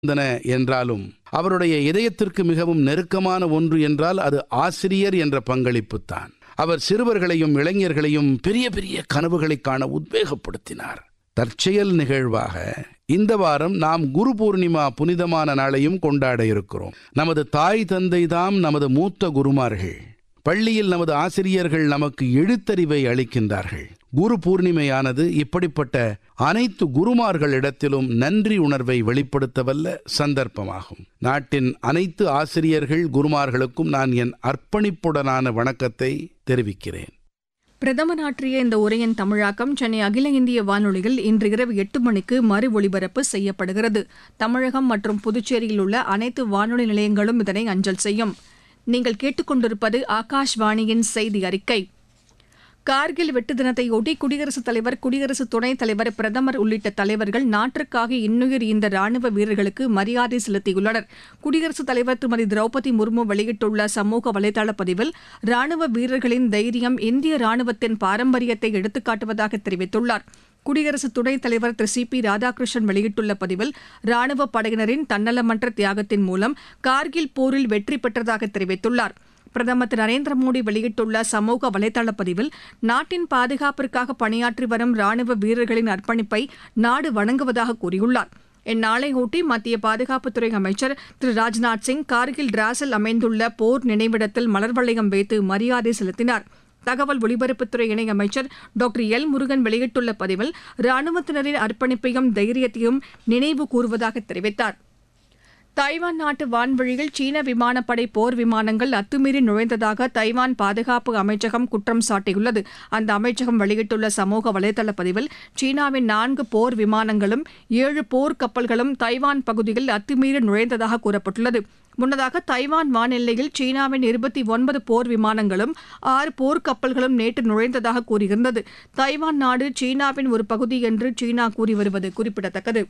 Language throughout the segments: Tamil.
என்றாலும் அவருடைய இதயத்திற்கு மிகவும் நெருக்கமான ஒன்று என்றால் அது ஆசிரியர் என்ற பங்களிப்புத்தான். அவர் சிறுவர்களையும் இளைஞர்களையும் பெரிய பெரிய கனவுகளை காண உத்வேகப்படுத்தினார். தற்செயல் நிகழ்வாக இந்த வாரம் நாம் குரு பூர்ணிமா புனிதமான நாளையும் கொண்டாட இருக்கிறோம். நமது தாய் தந்தை தாம் நமது மூத்த குருமார்கள். பள்ளியில் நமது ஆசிரியர்கள் நமக்கு எழுத்தறிவை அளிக்கின்றார்கள். குரு பூர்ணிமையானது இப்படிப்பட்ட அனைத்து குருமார்களிடத்திலும் நன்றி உணர்வை வெளிப்படுத்தவல்ல சந்தர்ப்பமாகும். நாட்டின் அனைத்து ஆசிரியர்கள் குருமார்களுக்கும் நான் என் அர்ப்பணிப்புடனான வணக்கத்தை தெரிவிக்கிறேன். பிரதமர் ஆற்றிய இந்த உரையின் தமிழாக்கம் சென்னை அகில இந்திய வானொலியில் இன்று இரவு 8 மணிக்கு மறு ஒலிபரப்பு செய்யப்படுகிறது. தமிழகம் மற்றும் புதுச்சேரியில் உள்ள அனைத்து வானொலி நிலையங்களும் இதனை அஞ்சல் செய்யும். நீங்கள் கேட்டுக்கொண்டிருப்பது ஆகாஷ்வாணியின் செய்தி அறிக்கை. கார்கில் வெட்டு தினத்தையொட்டி குடியரசுத் தலைவர், குடியரசு துணைத் தலைவர், பிரதமர் உள்ளிட்ட தலைவர்கள் நாட்டிற்காக இன்னுயிர் ஈந்த ராணுவ வீரர்களுக்கு மரியாதை செலுத்தியுள்ளனர். குடியரசுத் தலைவர் திருமதி திரௌபதி முர்மு வெளியிட்டுள்ள சமூக வலைதள பதிவில் ராணுவ வீரர்களின் தைரியம் இந்திய ராணுவத்தின் பாரம்பரியத்தை எடுத்துக்காட்டுவதாக தெரிவித்துள்ளார். குடியரசு துணைத் தலைவர் திரு சி பி ராதாகிருஷ்ணன் வெளியிட்டுள்ள பதிவில் ராணுவ படையினரின் தன்னலமற்ற தியாகத்தின் மூலம் கார்கில் போரில் வெற்றி பெற்றதாக தெரிவித்துள்ளார். பிரதமர் திரு நரேந்திர மோடி வெளியிட்டுள்ள சமூக வலைதள பதிவில் நாட்டின் பாதுகாப்பிற்காக பணியாற்றி வரும் ராணுவ வீரர்களின் அர்ப்பணிப்பை நாடு வணங்குவதாக கூறியுள்ளார். இந்நாளையொட்டி மத்திய பாதுகாப்புத்துறை அமைச்சர் திரு ராஜ்நாத் சிங் கார்கில் டிராஸில் அமைந்துள்ள போர் நினைவிடத்தில் மலர் வளையம் வைத்து மரியாதை செலுத்தினார். தகவல் ஒலிபரப்புத்துறை இணையமைச்சர் டாக்டர் எல் முருகன் வெளியிட்டுள்ள பதிவில் ராணுவத்தினரின் அர்ப்பணிப்பையும் தைரியத்தையும் நினைவு கூறுவதாக தெரிவித்தார். தைவான் நாட்டு வான்வழியில் சீன விமானப்படை போர் விமானங்கள் அத்துமீறி நுழைந்ததாக தைவான் பாதுகாப்பு அமைச்சகம் குற்றம் சாட்டியுள்ளது. அந்த அமைச்சகம் வெளியிட்டுள்ள சமூக வலைதள பதிவில் சீனாவின் 4 போர் விமானங்களும் 7 போர் கப்பல்களும் தைவான் பகுதியில் அத்துமீறி நுழைந்ததாக கூறப்பட்டுள்ளது. முன்னதாக தைவான் வான் எல்லையில் சீனாவின் 29 போர் விமானங்களும் 6 போர் கப்பல்களும் நேற்று நுழைந்ததாக கூறியிருந்தது. தைவான் நாடு சீனாவின் ஒரு பகுதி என்று சீனா கூறி வருவது குறிப்பிடத்தக்கது.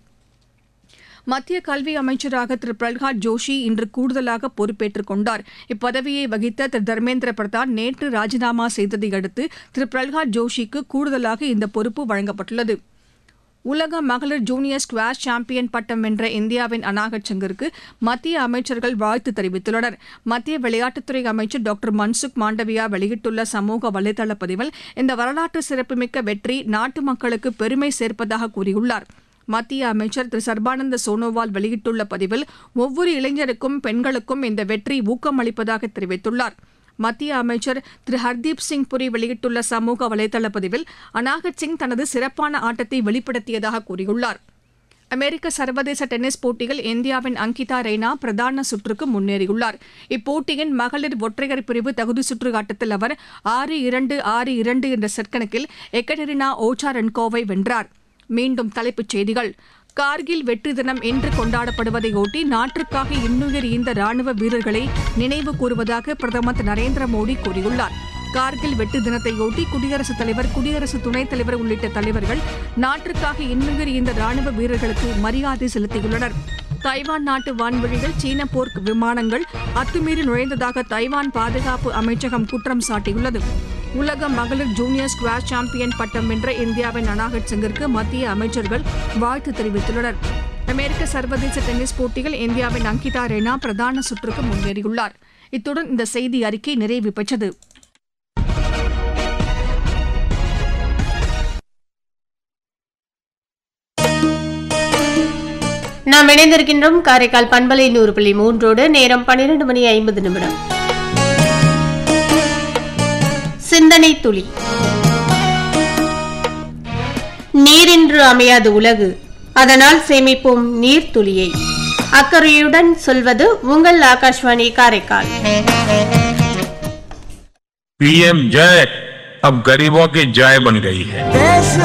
மத்திய கல்வி அமைச்சராக திரு பிரல்ஹாத் ஜோஷி இன்று கூடுதலாக பொறுப்பேற்றுக் கொண்டார். இப்பதவியை வகித்த திரு தர்மேந்திர பிரதான் நேற்று ராஜினாமா செய்ததை அடுத்து திரு பிரல்ஹாத் ஜோஷிக்கு கூடுதலாக இந்த பொறுப்பு வழங்கப்பட்டுள்ளது. உலக மகளிர் ஜூனியர் ஸ்குவாஷ் சாம்பியன் பட்டம் வென்ற இந்தியாவின் அனாகட் சங்கருக்கு மத்திய அமைச்சர்கள் வாழ்த்து தெரிவித்துள்ளனர். மத்திய விளையாட்டுத்துறை அமைச்சர் டாக்டர் மன்சுக் மாண்டவியா வெளியிட்டுள்ள சமூக வலைதள பதிவில் இந்த வரலாற்று சிறப்புமிக்க வெற்றி நாட்டு மக்களுக்கு பெருமை சேர்ப்பதாக கூறியுள்ளார். மத்திய அமைச்சர் திரு சர்பானந்த சோனோவால் வெளியிட்டுள்ள பதிவில் ஒவ்வொரு இளைஞருக்கும் பெண்களுக்கும் இந்த வெற்றி ஊக்கமளிப்பதாக தெரிவித்துள்ளார். மத்திய அமைச்சர் திரு ஹர்தீப் சிங் புரி வெளியிட்டுள்ள சமூக வலைதள பதிவில் அனாகட் சிங் தனது சிறப்பான ஆட்டத்தை வெளிப்படுத்தியதாக கூறியுள்ளார். அமெரிக்க சர்வதேச டென்னிஸ் போட்டியில் இந்தியாவின் அங்கிதா ரெய்னா பிரதான சுற்றுக்கு முன்னேறியுள்ளார். இப்போட்டியின் மகளிர் ஒற்றையர் பிரிவு தகுதி சுற்று ஆட்டத்தில் அவர் 6-2, 6-2 என்ற செட் கணக்கில் எக்கடெரினா ஓச்சாரென்கோவை வென்றார். மீண்டும் தலைப்புச் செய்திகள். கார்கில் வெற்றி தினம் இன்று கொண்டாடப்படுவதையொட்டி நாட்டிற்காக இன்னுயிர் ஈந்த ராணுவ வீரர்களை நினைவு கூறுவதாக பிரதமர் திரு நரேந்திர மோடி கூறியுள்ளார். கார்கில் வெற்றி தினத்தையொட்டி குடியரசுத் தலைவர், குடியரசு துணைத் தலைவர் உள்ளிட்ட தலைவர்கள் நாட்டிற்காக இன்னுயிர் ஈந்த ராணுவ வீரர்களுக்கு மரியாதை செலுத்தியுள்ளனர். தைவான் நாட்டு வான்வழியில் சீன போர் விமானங்கள் அத்துமீறி நுழைந்ததாக தைவான் பாதுகாப்பு அமைச்சகம் குற்றம் சாட்டியுள்ளது. உலக மகளிர் ஜூனியர் ஸ்குவாஷ் சாம்பியன் பட்டம் வென்ற இந்தியாவின் அனாகட் சிங்கிற்கு மத்திய அமைச்சர்கள் வாழ்த்து தெரிவித்துள்ளனர். அமெரிக்க சர்வதேச டென்னிஸ் போட்டியில் இந்தியாவின் அங்கிதா ரெய்னா பிரதான சுற்றுக்கு முன்னேறியுள்ளார். இத்துடன் இந்த செய்தி அறிக்கை நிறைவு பெற்றது. நாம் இணைந்திருக்கின்றோம் காரைக்கால் பண்பலை 100.3 நேரம் 12:50. சிந்தனை துளி. நீரின்று அமையாது உலகு, அதனால் சேமிப்போம் நீர் துளியை. அக்கறையுடன் சொல்வது உங்கள் ஆகாஷ்வாணி காரைக்கால். PM जय अब गरीबों की जय बन गई है.